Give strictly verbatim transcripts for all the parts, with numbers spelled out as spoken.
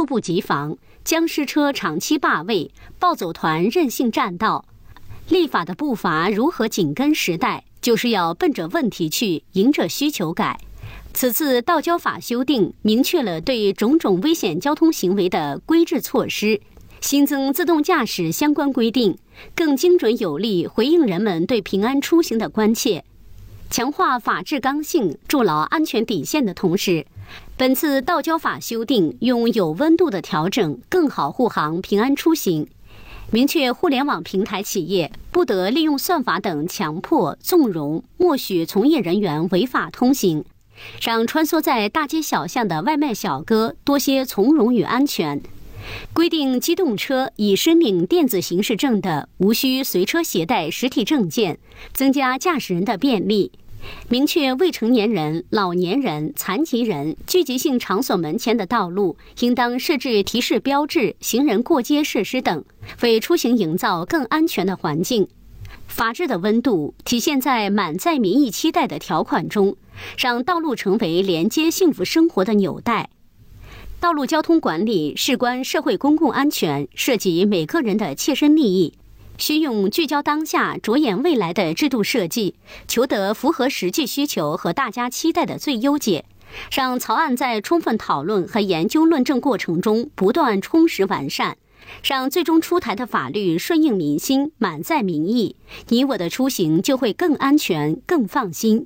猝不及防，僵尸车长期霸位，暴走团任性占道。立法的步伐如何紧跟时代，就是要奔着问题去，迎着需求改。此次道交法修订明确了对种种危险交通行为的规制措施，新增自动驾驶相关规定，更精准有力回应人们对平安出行的关切。强化法治刚性、筑牢安全底线的同时，本次道交法修订用有温度的调整，更好护航平安出行。明确互联网平台企业不得利用算法等强迫、纵容、默许从业人员违法通行，让穿梭在大街小巷的外卖小哥多些从容与安全。规定机动车已申领电子行驶证的，无需随车携带实体证件，增加驾驶人的便利。明确未成年人、老年人、残疾人聚集性场所门前的道路应当设置提示标志、行人过街设施等，为出行营造更安全的环境。法治的温度体现在满载民意期待的条款中，让道路成为连接幸福生活的纽带。道路交通管理事关社会公共安全，涉及每个人的切身利益，需用聚焦当下、着眼未来的制度设计，求得符合实际需求和大家期待的最优解，让草案在充分讨论和研究论证过程中不断充实完善，让最终出台的法律顺应民心、满载民意，你我的出行就会更安全、更放心。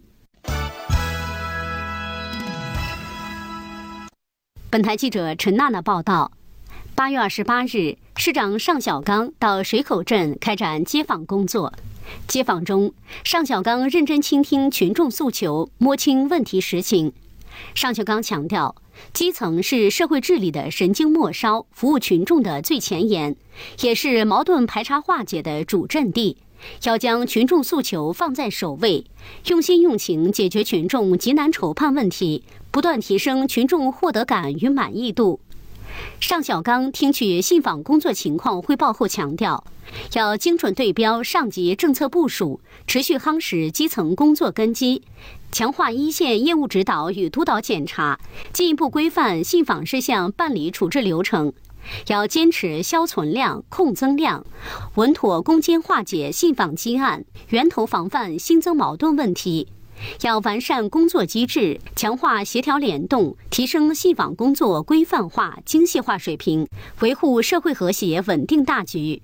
本台记者陈娜娜报道，八月二十八日，市长尚小刚到水口镇开展街访工作。街访中，尚小刚认真倾听群众诉求，摸清问题实情。尚小刚强调，基层是社会治理的神经末梢，服务群众的最前沿，也是矛盾排查化解的主阵地。要将群众诉求放在首位，用心用情解决群众急难愁盼问题，不断提升群众获得感与满意度。尚小刚听取信访工作情况汇报后强调，要精准对标上级政策部署，持续夯实基层工作根基，强化一线业务指导与督导检查，进一步规范信访事项办理处置流程。要坚持消存量、控增量，稳妥攻坚化解信访积案，源头防范新增矛盾问题。要完善工作机制，强化协调联动，提升信访工作规范化、精细化水平，维护社会和谐稳定大局。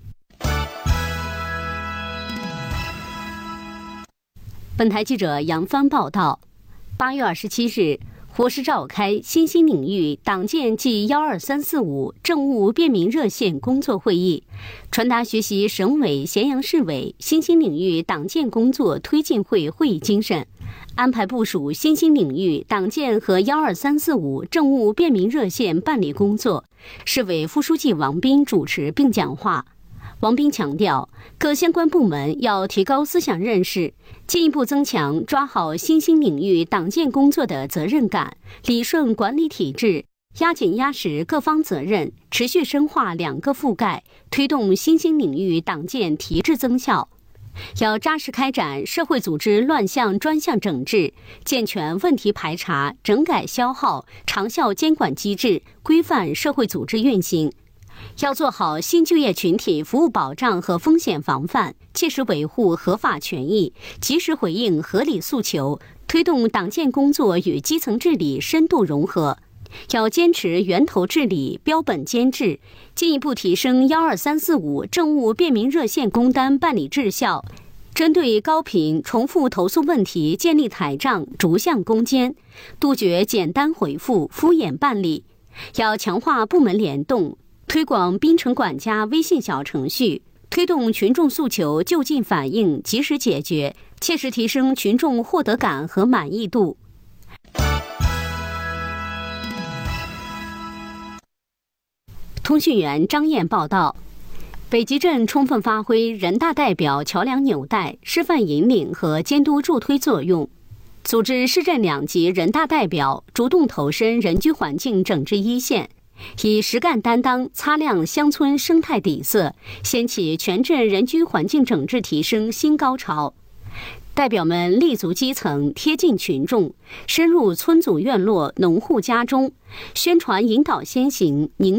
本台记者杨帆报道，八月二十七日，国师召开新兴领域党建暨幺二三四五政务便民热线工作会议，传达学习省委、咸阳市委新兴领域党建工作推进会会议精神，安排部署新兴领域党建和幺二三四五政务便民热线办理工作。市委副书记王斌主持并讲话。王斌强调，各相关部门要提高思想认识，进一步增强抓好新兴领域党建工作的责任感，理顺管理体制，压紧压实各方责任，持续深化两个覆盖，推动新兴领域党建提质增效。要扎实开展社会组织乱象专项整治，健全问题排查、整改消耗、长效监管机制，规范社会组织运行。要做好新就业群体服务保障和风险防范，切实维护合法权益，及时回应合理诉求，推动党建工作与基层治理深度融合。要坚持源头治理、标本兼治，进一步提升幺二三四五政务便民热线工单办理质效，针对高频重复投诉问题建立台账，逐项攻坚，杜绝简单回复、敷衍办理。要强化部门联动，推广滨城管家微信小程序，推动群众诉求就近反映、及时解决，切实提升群众获得感和满意度。通讯员张燕报道，北极镇充分发挥人大代表桥梁纽带、示范引领和监督助推作用，组织市镇两级人大代表主动投身人居环境整治一线，以实干担当擦亮乡村生态底色，掀起全镇人居环境整治提升新高潮。代表们立足基层，贴近群众，深入村组院落、农户家中，宣传引导先行，凝